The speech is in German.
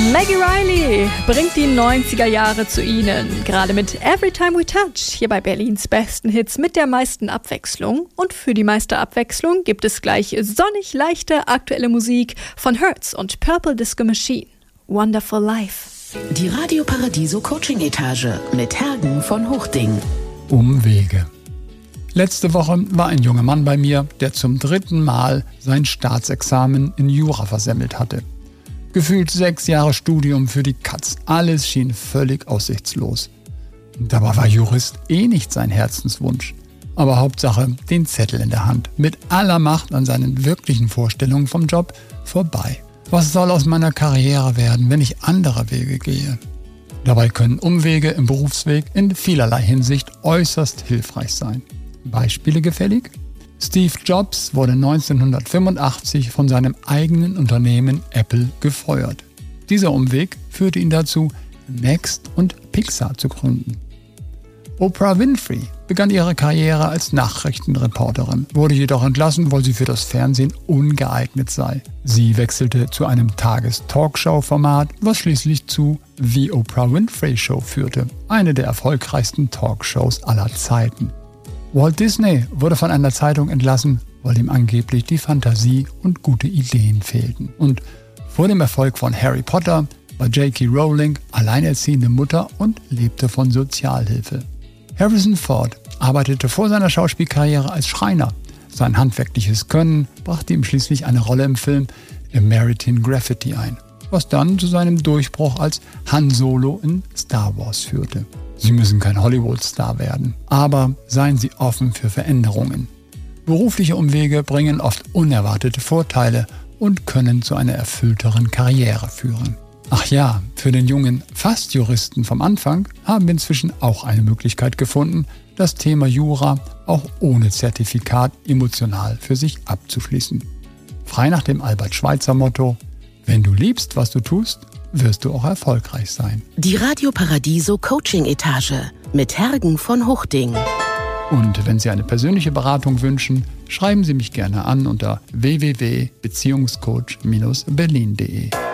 Maggie Reilly bringt die 90er Jahre zu Ihnen. Gerade mit Every Time We Touch, hier bei Berlins besten Hits mit der meisten Abwechslung. Und für die meiste Abwechslung gibt es gleich sonnig leichte aktuelle Musik von Hertz und Purple Disco Machine. Wonderful Life. Die Radio Paradiso Coaching Etage mit Hergen von Hochding. Umwege. Letzte Woche war ein junger Mann bei mir, der zum 3. Mal sein Staatsexamen in Jura versemmelt hatte. Gefühlt 6 Jahre Studium für die Katz. Alles schien völlig aussichtslos. Dabei war Jurist nicht sein Herzenswunsch. Aber Hauptsache den Zettel in der Hand. Mit aller Macht an seinen wirklichen Vorstellungen vom Job vorbei. Was soll aus meiner Karriere werden, wenn ich andere Wege gehe? Dabei können Umwege im Berufsweg in vielerlei Hinsicht äußerst hilfreich sein. Beispiele gefällig? Steve Jobs wurde 1985 von seinem eigenen Unternehmen Apple gefeuert. Dieser Umweg führte ihn dazu, Next und Pixar zu gründen. Oprah Winfrey begann ihre Karriere als Nachrichtenreporterin, wurde jedoch entlassen, weil sie für das Fernsehen ungeeignet sei. Sie wechselte zu einem Tages-Talkshow-Format, was schließlich zu The Oprah Winfrey Show führte, eine der erfolgreichsten Talkshows aller Zeiten. Walt Disney wurde von einer Zeitung entlassen, weil ihm angeblich die Fantasie und gute Ideen fehlten. Und vor dem Erfolg von Harry Potter war J.K. Rowling alleinerziehende Mutter und lebte von Sozialhilfe. Harrison Ford arbeitete vor seiner Schauspielkarriere als Schreiner. Sein handwerkliches Können brachte ihm schließlich eine Rolle im Film American Graffiti ein, was dann zu seinem Durchbruch als Han Solo in Star Wars führte. Sie müssen kein Hollywood-Star werden, aber seien Sie offen für Veränderungen. Berufliche Umwege bringen oft unerwartete Vorteile und können zu einer erfüllteren Karriere führen. Ach ja, für den jungen Fastjuristen vom Anfang haben wir inzwischen auch eine Möglichkeit gefunden, das Thema Jura auch ohne Zertifikat emotional für sich abzuschließen. Frei nach dem Albert-Schweitzer-Motto: Wenn du liebst, was du tust, wirst du auch erfolgreich sein. Die Radio Paradiso Coaching Etage mit Hergen von Hochding. Und wenn Sie eine persönliche Beratung wünschen, schreiben Sie mich gerne an unter www.beziehungscoach-berlin.de.